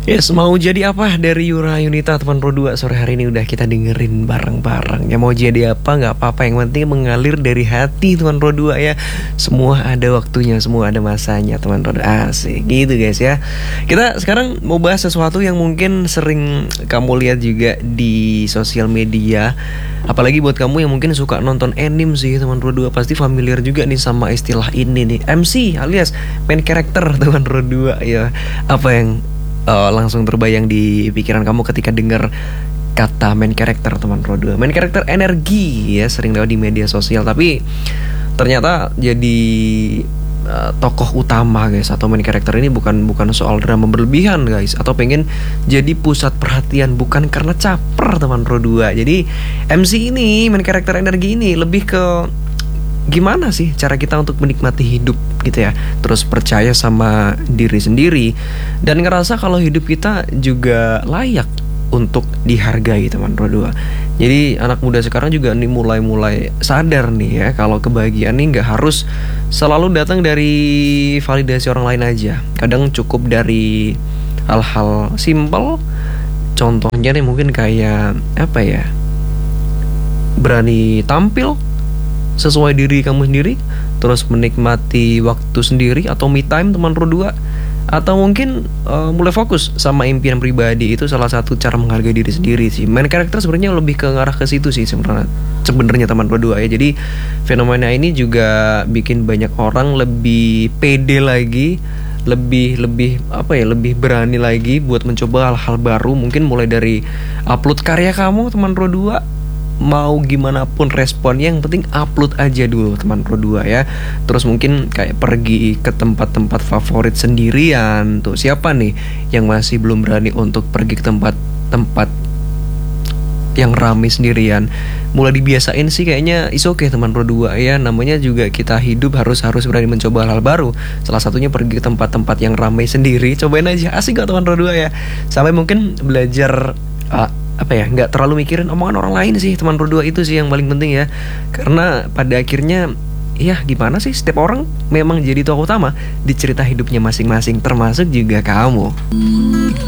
Yes, mau jadi apa dari Yura Yunita teman Pro 2 sore hari ini udah kita dengerin bareng-bareng. Ya mau jadi apa nggak apa-apa, yang penting mengalir dari hati teman Pro 2 ya. Semua ada waktunya, semua ada masanya teman Pro 2. Asik gitu guys ya. Kita sekarang mau bahas sesuatu yang mungkin sering kamu lihat juga di sosial media. Apalagi buat kamu yang mungkin suka nonton anime sih teman Pro 2, pasti familiar juga nih sama istilah ini nih, MC alias main character teman Pro 2 ya. Apa yang langsung terbayang di pikiran kamu ketika dengar kata main character teman Pro 2? Main character energi ya, sering lewat di media sosial, tapi ternyata jadi tokoh utama guys, atau main character ini bukan soal drama berlebihan guys, atau pengen jadi pusat perhatian, bukan karena caper teman Pro 2. Jadi MC ini, main character energi ini lebih ke gimana sih cara kita untuk menikmati hidup gitu ya, terus percaya sama diri sendiri dan ngerasa kalau hidup kita juga layak untuk dihargai teman Pro 2. Jadi anak muda sekarang juga nih mulai sadar nih ya, kalau kebahagiaan nih nggak harus selalu datang dari validasi orang lain aja. Kadang cukup dari hal-hal simpel. Contohnya nih mungkin kayak apa ya, berani tampil sesuai diri kamu sendiri, terus menikmati waktu sendiri atau me time teman Pro 2, atau mungkin mulai fokus sama impian pribadi. Itu salah satu cara menghargai diri sendiri sih. Main karakter sebenarnya lebih ke ngarah ke situ sih sebenarnya teman Pro 2 ya. Jadi fenomena ini juga bikin banyak orang lebih pede lagi, lebih apa ya, lebih berani lagi buat mencoba hal-hal baru. Mungkin mulai dari upload karya kamu teman Pro 2, mau gimana pun responnya, yang penting upload aja dulu teman Pro 2 ya. Terus mungkin kayak pergi ke tempat-tempat favorit sendirian. Tuh siapa nih yang masih belum berani untuk pergi ke tempat-tempat yang ramai sendirian? Mulai dibiasain sih kayaknya is okay teman Pro 2 ya. Namanya juga kita hidup harus berani mencoba hal-hal baru. Salah satunya pergi ke tempat-tempat yang ramai sendiri. Cobain aja, asik gak teman Pro 2 ya. Sampai mungkin belajar apa ya, nggak terlalu mikirin omongan orang lain sih teman Pro 2. Itu sih yang paling penting ya. Karena pada akhirnya ya gimana sih, setiap orang memang jadi tokoh utama di cerita hidupnya masing-masing, termasuk juga kamu.